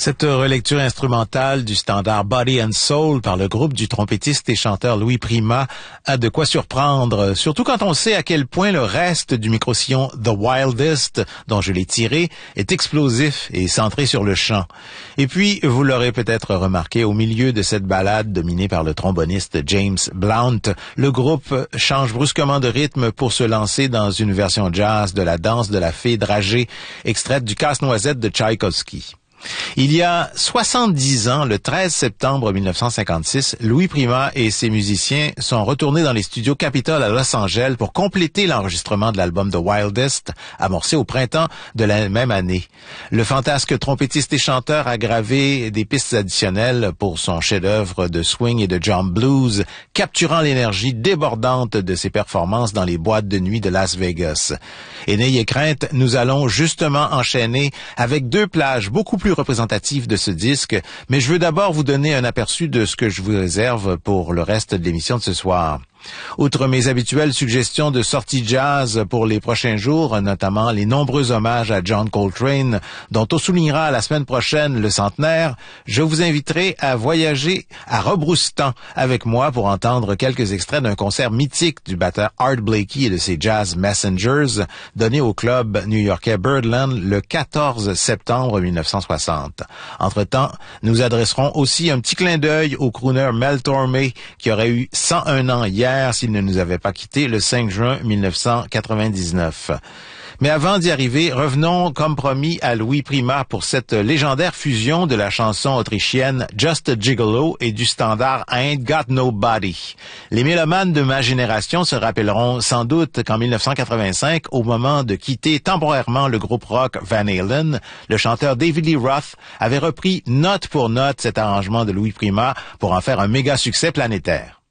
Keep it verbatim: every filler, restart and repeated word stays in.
Cette relecture instrumentale du standard Body and Soul par le groupe du trompettiste et chanteur Louis Prima a de quoi surprendre, surtout quand on sait à quel point le reste du micro-sillon The Wildest, dont je l'ai tiré, est explosif et centré sur le chant. Et puis, vous l'aurez peut-être remarqué, au milieu de cette ballade dominée par le tromboniste James Blount, le groupe change brusquement de rythme pour se lancer dans une version jazz de la danse de la fée dragée, extraite du Casse-Noisette de Tchaïkovski. Il y a soixante-dix ans, le treize septembre mille neuf cent cinquante-six, Louis Prima et ses musiciens sont retournés dans les studios Capitol à Los Angeles pour compléter l'enregistrement de l'album The Wildest, amorcé au printemps de la même année. Le fantasque trompettiste et chanteur a gravé des pistes additionnelles pour son chef-d'œuvre de swing et de jump blues, capturant l'énergie débordante de ses performances dans les boîtes de nuit de Las Vegas. Et n'ayez crainte, nous allons justement enchaîner avec deux plages beaucoup plus représentatif de ce disque, mais je veux d'abord vous donner un aperçu de ce que je vous réserve pour le reste de l'émission de ce soir. Outre mes habituelles suggestions de sorties jazz pour les prochains jours, notamment les nombreux hommages à John Coltrane, dont on soulignera la semaine prochaine le centenaire, je vous inviterai à voyager à Rebroustan avec moi pour entendre quelques extraits d'un concert mythique du batteur Art Blakey et de ses Jazz Messengers, donné au club new-yorkais Birdland le quatorze septembre mille neuf cent soixante. Entre-temps, nous adresserons aussi un petit clin d'œil au crooner Mel Tormé, qui aurait eu cent un ans hier s'il ne nous avait pas quittés le cinq juin mille neuf cent quatre-vingt-dix-neuf. Mais avant d'y arriver, revenons comme promis à Louis Prima pour cette légendaire fusion de la chanson autrichienne Just a Gigolo et du standard I Ain't Got Nobody. Les mélomanes de ma génération se rappelleront sans doute qu'en mille neuf cent quatre-vingt-cinq, au moment de quitter temporairement le groupe rock Van Halen, le chanteur David Lee Roth avait repris note pour note cet arrangement de Louis Prima pour en faire un méga succès planétaire.